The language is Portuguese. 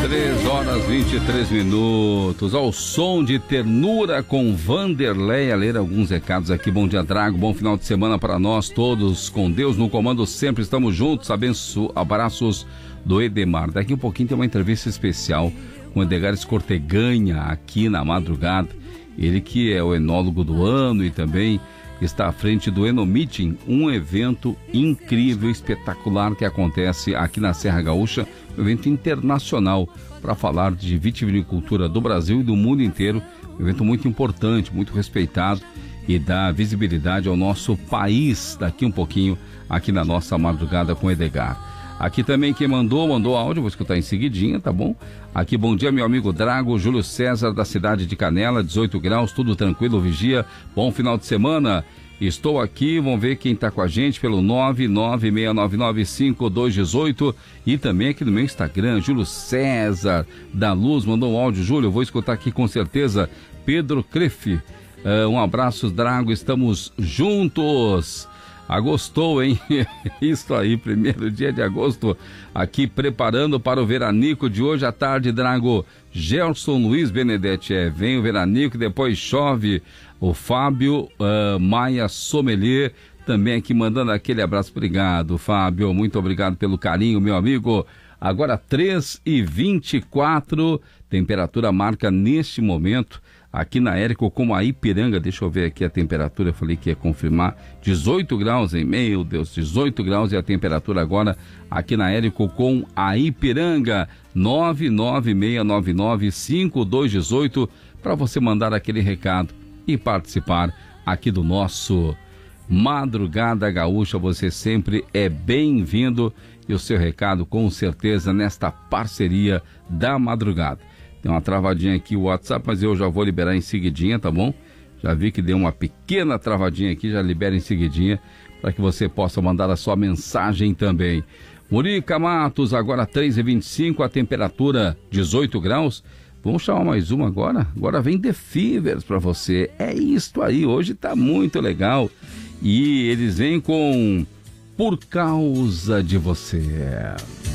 3h23, ao som de Ternura com Vanderlei. A ler alguns recados aqui. Bom dia, Drago, bom final de semana para nós todos, com Deus no comando sempre, estamos juntos. Abraços do Edemar. Daqui um pouquinho tem uma entrevista especial com o Edgar Escorteganha aqui na madrugada. Ele que é o enólogo do ano e também está à frente do Enomeeting, um evento incrível, espetacular que acontece aqui na Serra Gaúcha, um evento internacional para falar de vitivinicultura do Brasil e do mundo inteiro, um evento muito importante, muito respeitado e dá visibilidade ao nosso país daqui um pouquinho, aqui na nossa madrugada com Edgar. Aqui também quem mandou áudio, vou escutar em seguidinha, tá bom? Aqui, bom dia, meu amigo Drago, Júlio César, da cidade de Canela, 18 graus, tudo tranquilo, vigia, bom final de semana. Estou aqui, vamos ver quem tá com a gente pelo 996995218 e também aqui no meu Instagram, Júlio César da Luz, mandou um áudio. Júlio, vou escutar aqui com certeza. Pedro Crefe, um abraço, Drago, estamos juntos. Agostou, hein? Isso aí, primeiro dia de agosto, aqui preparando para o veranico de hoje à tarde, Drago. Gelson Luiz Benedetti, vem o veranico, depois chove. O Fábio Maia Sommelier, também aqui mandando aquele abraço. Obrigado, Fábio, muito obrigado pelo carinho, meu amigo. Agora 3h24, temperatura marca neste momento aqui na Érico com a Ipiranga. Deixa eu ver aqui a temperatura, eu falei que ia confirmar, 18 graus, hein? Meu Deus, 18 graus é a temperatura agora aqui na Érico com a Ipiranga. 996995218 para você mandar aquele recado e participar aqui do nosso Madrugada Gaúcha. Você sempre é bem-vindo e o seu recado com certeza nesta parceria da madrugada. Tem uma travadinha aqui o WhatsApp, mas eu já vou liberar em seguidinha, tá bom? Já vi que deu uma pequena travadinha aqui, já libera em seguidinha para que você possa mandar a sua mensagem também. Murica Matos, agora 3h25, a temperatura 18 graus. Vamos chamar mais uma agora? Agora vem The Fevers para você. É isto aí, hoje tá muito legal. E eles vêm com Por Causa de Você.